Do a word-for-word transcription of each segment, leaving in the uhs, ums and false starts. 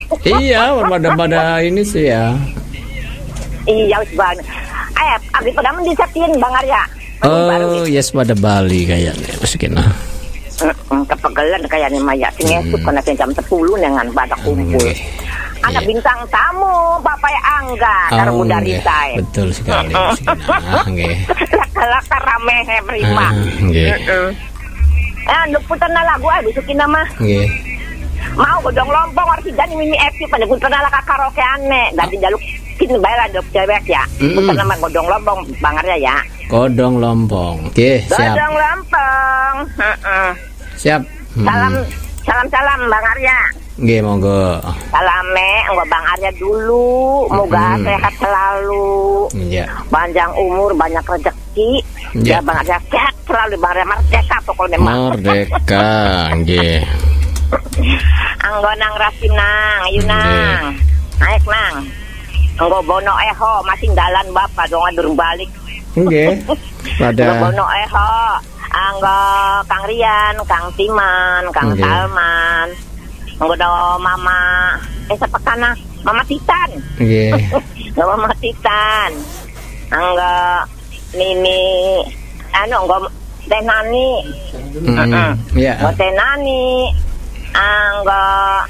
Iya, pada pada ini sih ya. Iya, wis bang. Eh, abis pada mendisepin Bang Arya. Oh, yes pada Bali kayaknya masukin ah. Mm, kepegelan kayaknya Maya. Sini esok kena jam sepuluh dengan badak kumpul. Anak Yeah. bintang tamu Bapak Angga karo Bunda Rita. Betul sekali. Ah, nggih. Laka-laka rame prima. Nggih. Heeh. Ah, lu putar lagu ae bisukin nama. Nggih. Mau godong lompong arti dan mimi epi pada putar laka karaoke aneh dan dijaluk kin bayar dok cewek ya. Putar nama godong lompong Bang Arya ya. Godong lompong. Oke, siap. Godong lompong. Heeh. Siap. Salam salam-salam Bang Arya. Nggih, monggo. Salame engko Bang Arya dulu, moga Hmm. sehat selalu. Iya. Panjang umur, banyak rezeki. Ya. Ya Bang Arya sehat selalu Bang Arya merdeka pokoknya mah. Merdeka, nggih. Anggo nang rasim nang, ayo nang. Naik nang. Engko bono eho masih dalan Bapak dong durung balik. Nggih. Anggo Pada bono eho. Anggo Kang Rian, Kang Timan, Kang Nggih. Salman. Anggo do Mama eh sepekana Mama Titan. nggih. Anggo Mama Titan. Anggo Nini anu anggo Teh Nani. Mm, Iya. Anggo Teh Nani. Anggo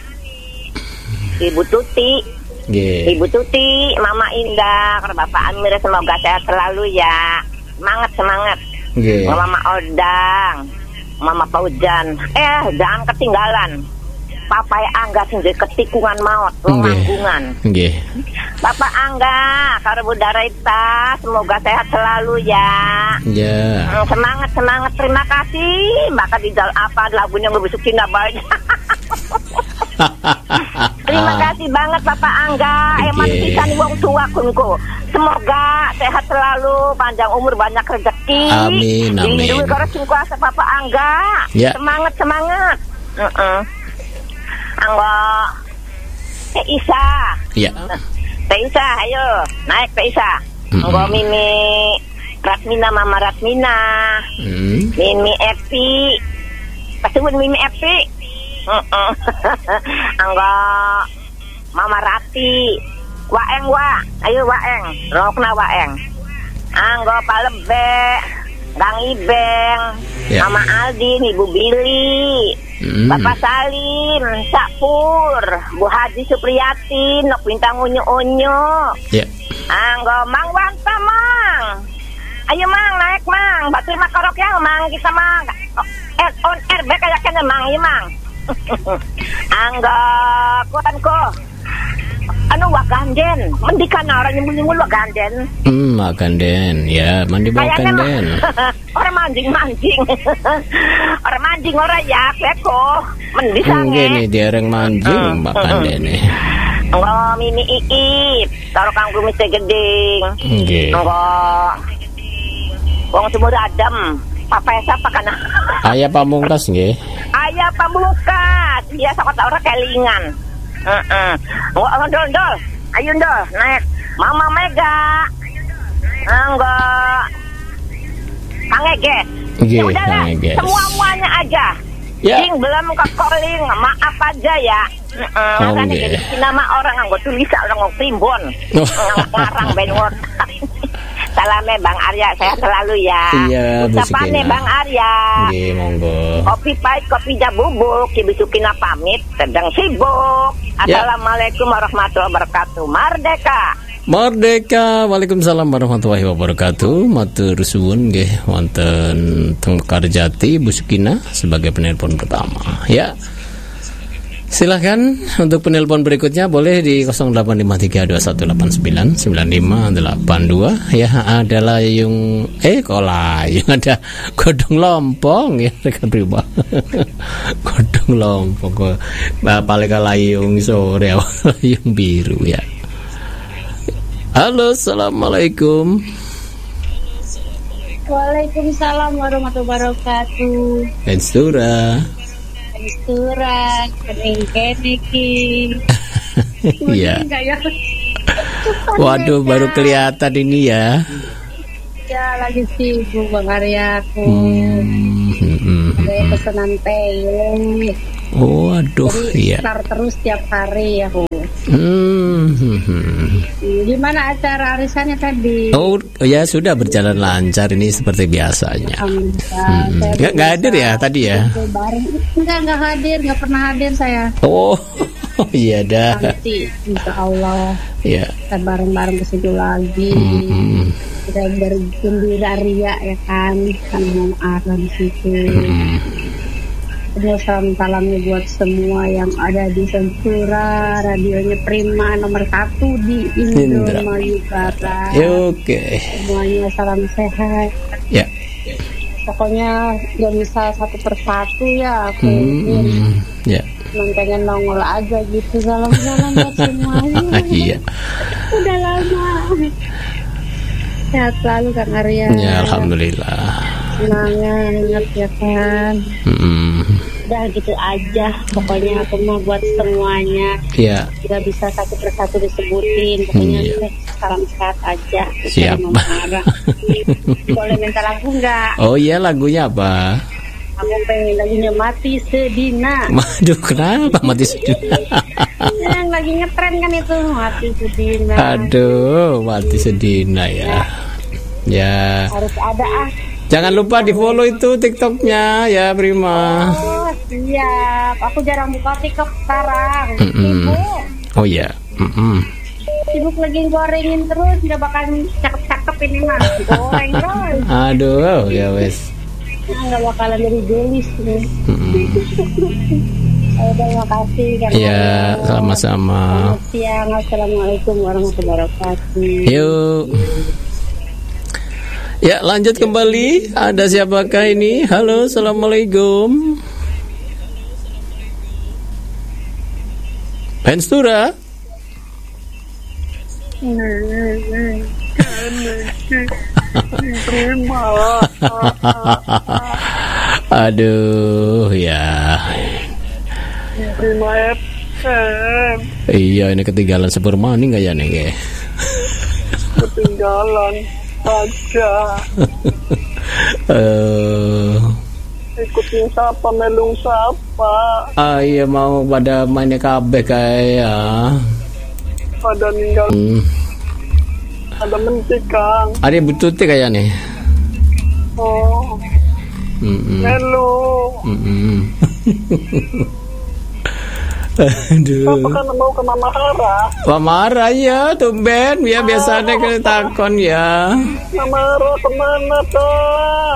Ibu Tuti. Nggih. Ibu Tuti, Mama Indah, karena Bapak Amir semoga sehat selalu ya. Semangat semangat. Nggih. Mama Odang, Mama Paujan. Eh, jangan ketinggalan. Papa Angga sendiri ketikungan maut, longanggungan. Nggih. Bapak Angga, karo Bunda Rita, semoga sehat selalu ya. Ya. Hmm, semangat semangat, terima kasih. Maka di dalam apa lagunya ngebisukin baik. Terima kasih banget Bapak Angga. Emang Oke. kita nih wong tua kunku. Semoga sehat selalu, panjang umur, banyak rezeki. Amin, amin. Dilindungi karo sing kuasa Bapak Angga. Ya. Semangat semangat. Heeh. Angga Teh Isa. Iya. Teh Isa, ayo naik Teh Isa. Mm-mm. Angga Mimi Ratmina, Mama Ratmina. Hmm. Mimi Epi. Pasuwun Mimi Epi. Heeh. Angga Mama Rati. Waeng wa, ayo waeng. Rokna waeng. Angga Palebe. Kang Ibeng. Ya. Mama Aldin, Ibu Billy. Hmm. Bapak Salim, Sapur, Bu Haji Supriyati, Nok Bintang Unyu-unyu. Ya. Anggo Mang Wanta Mang. Ayo Mang, naik Mang. Batu lima karaoke yang Mang kita Mang. Eh, on air baik kayak kena Mang, ayo Mang. Anggo kuanko. Anu waganden, mendikan orang nyembul-nyembul waganden. Hmm, makan den. Ya, mandi makan den. Orang mancing-mancing. Orang mancing orang ya, keko. Mendisange. Nggih nih dereng mancing makan den nih. Anggo Mimi Iip, karo Kang Kumis Geding. Nggih. Anggo wong sumur adem. Papa siapa kana? Ayah pamungkas nggih. Ayah pamungkas. Biasa kota orang kelingan. Heeh. Anggo ndol ndol. Ayo ndol naik. Mama Mega. Anggo Kang Eges. Nggih, Ya udahlah, Kang Eges. semua-muanya aja. Ya. Ding belum ke calling, maaf aja ya. Heeh, Oh, makanya nggih. jadi nama orang anggo tulisan orang ngomong primbon. Oh. Ngarang ben word. Salame Bang Arya, sehat selalu ya. Iya, Bu Ucapane Sukina. Bang Arya. Nggih, monggo. Kopi pahit, kopi bubuk, Ibu Sukina pamit, sedang sibuk. Ya. Assalamualaikum warahmatullahi wabarakatuh. Merdeka. Merdeka. Waalaikumsalam warahmatullahi wabarakatuh. Matur suwun nggih wonten teng Mekarjati Bu Sukina sebagai penelpon pertama. Ya. Silahkan untuk penelpon berikutnya boleh di nol delapan lima tiga dua satu delapan sembilan sembilan lima delapan dua. Ya, ada layung eh kok layung ada godong lompong ya rekan pribadi. Godong lompong kok paling layung sore layung biru ya. Halo, assalamualaikum. Waalaikumsalam warahmatullahi wabarakatuh. Enstura. Enstura, kening-kening ki. Iya. Waduh, baru kelihatan ini ya. Ya lagi sibuk Bang Arya aku. Hmm, hmm, hmm, Ada hmm. pesanan teh. Oh, aduh, Jadi iya. start terus tiap hari ya. Hmm. hmm, hmm. Gimana acara arisannya tadi? Oh, ya sudah berjalan lancar ini seperti biasanya. Alhamdulillah. Hmm. Saya Nggak, nggak bisa hadir ya tadi ya? kumpul bareng. Enggak, enggak hadir, enggak pernah hadir saya. Oh, iya dah. Nanti insya Allah Ya. kita bareng-bareng ke situ lagi. Hmm. Kita bergembira ria ya kan, sama Mama Ara di situ. Hmm. Semua salam-salamnya buat semua yang ada di Sempura, radionya Prima nomor satu di Indra. Indramayu Barat. Ya, oke. Semuanya salam sehat. Ya. Pokoknya gak bisa satu persatu ya aku Hmm. hmm. Ya. Cuman pengen nongol aja gitu. Salam-salam buat semuanya. Iya. Udah lama. Sehat selalu Kang Arya. Ya, alhamdulillah. Semangat ya kan. Hmm. Udah gitu aja. Pokoknya aku mau buat semuanya. Ya. Gak bisa satu persatu disebutin. Pokoknya Iya. hmm, salam sehat aja. Siap. Mama Ara. Boleh minta lagu nggak? Oh iya, lagunya apa? Aku pengen lagunya Mati Sedina. Waduh, kenapa mati sedina? Yang lagi ngetren kan itu Mati Sedina. Aduh, mati sedina ya. Ya. Harus ada ah. Jangan lupa di follow itu TikToknya ya, Prima. Oh siap. Aku jarang buka TikTok sekarang. Mm-mm. Sibuk. Oh ya. Mm-mm. Sibuk lagi gorengin terus. Gak bakal cakep-cakep ini mah. Goreng terus. Aduh, ya wes. Nah, gak bakalan jadi gelis nih. Mm-mm. Ayo, terima kasih. Kang Ya, Arya. sama-sama. Selamat siang. Assalamualaikum warahmatullahi wabarakatuh. Yuk. Ya, lanjut kembali. Ada siapakah ini? Halo, assalamualaikum. Penstura. Aduh, ya. Prima F M Iya, ini ketinggalan Superman nggak ya nih? ketinggalan saja. Eh, Ikutin sapa melung sapa. ah iya mau pada mainnya kabeh kayak. Pada ninggal Hmm. ada mentik Kang. Ada bututi kayak nih. Oh Mm-mm. melu. Mm-mm. Aduh. Apa kan mau ke Mama Hara? Wah marah ya tumben ya biasanya kali takon ya. Mama Hara kemana toh?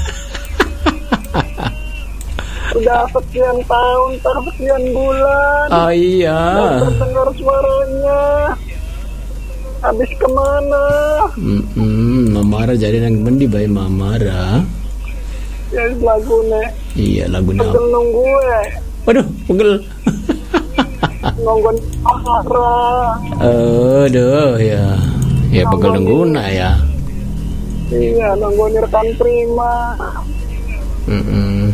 Udah sekian tahun, tak sekian bulan. Oh iya. Tak terdengar suaranya. Habis kemana? Mm-mm. Mamara jadi nang mendi bae Mamara. Ya lagu nih. Iya lagu Pegel nama. nunggu eh. Waduh pegel. Nonggon Hara. Aduh ya. Ya pegel nengguna ya. Iya, nonggon rekan Prima. Mm-mm.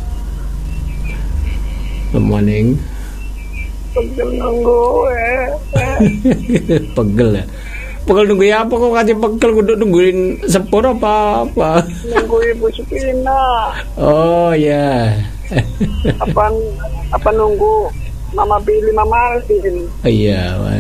Good morning. Pegel nunggu eh. Pegel ya. Pegel nunggu ya apa kok kasih pegel kudu nungguin sepur apa apa. Nunggu Ibu Supina. Oh ya. Apa apa nunggu Mama Billy Mama Alvin. Iya, wah.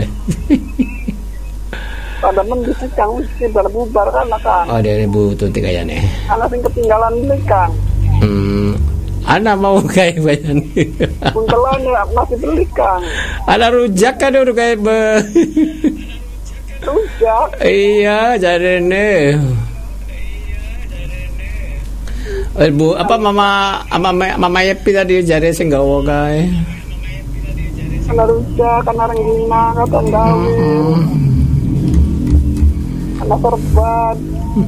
Pada mendisi Kang mesti berbubar kan Kang. Oh dari Bu Tuti kayaknya. Anak sing ketinggalan beli Kang. Hmm. Anak mau kayak banyak. Buntelan ya masih beli Kang. Ada rujak kan udah kayak be. Rujak. Iya, jadi nih. Eh, Bu, apa mama mama mama Yepi tadi jadi sing gawa kae. Ana rujak, ana renggina, kata gawe. Hmm. Ana sorban.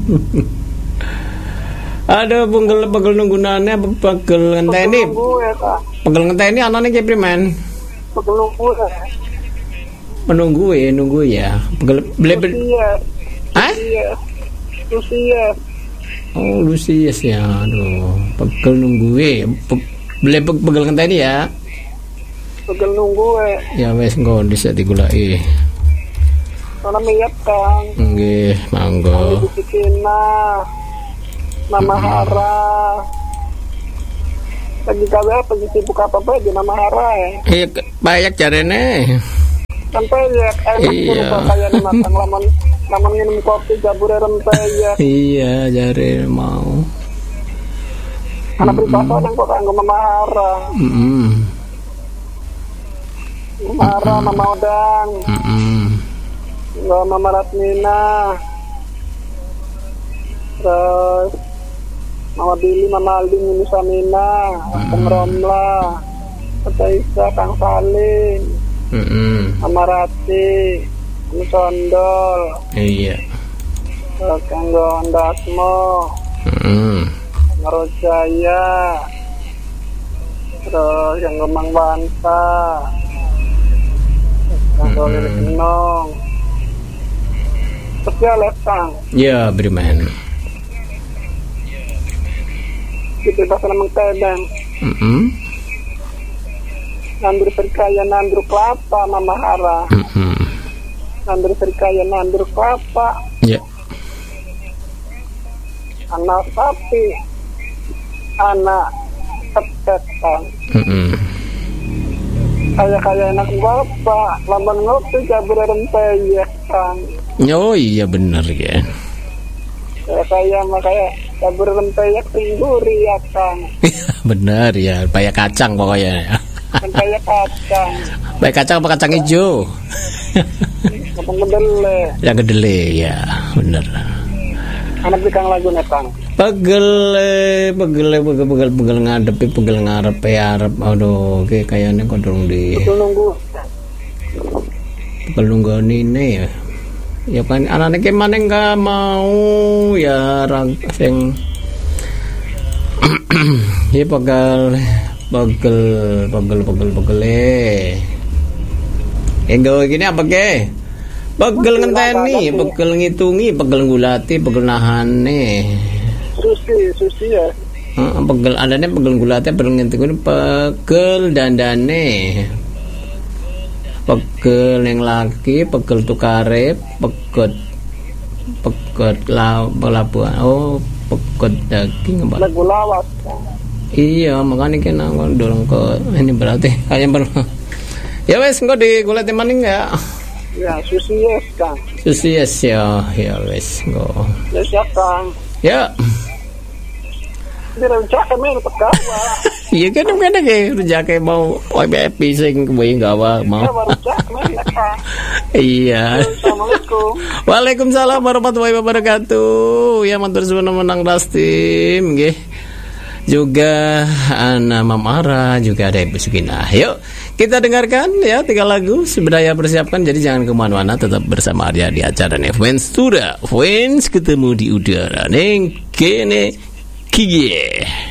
Ada pegel pegel nunggunane pegel ngenteni. Nunggu ya Kang. Pegel ngenteni anane ki primen. Pegel nunggu ya. Menunggu ya, nunggu ya. Pegel beli beli. Iya. Hah? Iya. Lucia. Oh, Lusias ya. Aduh, pegel nunggu ya. Pe- Beli pe- pegel ngenteni ya. Pegel nunggu ya. Ya wes engko dhisik digoleki. Ana miyap Kang. Nggih, monggo. Ibu Supina. Mama Hara. Lagi gawe apa sibuk apa apa di nama hara ya. Iya, banyak jarene. Sampai ya enak Iya. tuh kayak makan laman laman minum kopi jabure rempeyek. Iya, jare mau. Anak pribadi yang kok kanggo mama hara. Mm-mm. Mama hara, mama odang, Mm-mm. nggak mama Rasmina. Terus Mama Billy, Mama Aldi, Mimi Samina, Kang Romla, Kata Isa, Kang Salim, Mm-mm. Mama Rati, Kang Sondol, Iya. terus Kang Gondasmo, Mm-mm. Kang Rojaya, terus Kang Gemang Banta, Kang Dolir Genong, terus ya Letang, Ya, Briman. gitu bahasa namang Tedang. Mm-mm. Nandur serikaya nandur kelapa Mama Hara. Mm-mm. Nandur serikaya nandur kelapa. Ya. Anak sapi. Anak tetetan. Mm-mm. Kaya-kaya anak bapak. Laman ngopi jabur rempeyek kang. Oh iya benar ya. Kaya-kaya makanya jabur rempeyek tingguri ya kang. Benar ya, banyak kacang pokoknya. Rempeyek kacang. Baik kacang apa kacang hijau? Ngomong kedele. Yang kedele ya, benar. Anak di kang lagu netang. Pegele, pegele, pegel, pegel, pegel ngadepi, pegel ngarepe arep. Aduh, kayak kayaknya kodong di. Betul nunggu. Pegel nunggu ini ya. Ya kan anaknya ke mana nggak mau ya rang sing. Ya pegel, pegel, pegel, pegel, pegel eh. Enggo gini apa ke? Pegel ngenteni, pegel ngitungi, pegel ngulati, pegel nahane. Susi, susi ya. Heeh, pegel adane pegel ngulati, pegel ngitungi, pegel dandane. Pegel yang laki, pegel tukare, pegot, pegot la pelabuhan. Oh, pegot daging apa? Lagu lawas kang. Iya, makanya kena dorong ke ini berarti kayak ber. Ya wes, engko digoleti maning ya. Ya susi yes kang. Susi yes ya, ya wes engko. Ya siap kang. Ya. Ini rencana kami tergawa. Iya kan kena ke rejake mau O B P sing kuwi gawa mau. Ya baru cak kami ya kang. Iya. Assalamualaikum. Waalaikumsalam warahmatullahi wabarakatuh. Ya matur suwun menang Rastim nggih. Juga Ana Mamara, juga ada Ibu Sukinah. Yuk kita dengarkan ya tiga lagu sebelum persiapkan. Jadi jangan kemana-mana, tetap bersama Arya di acara Friends Tura Friends ketemu di udara neng kene kiye.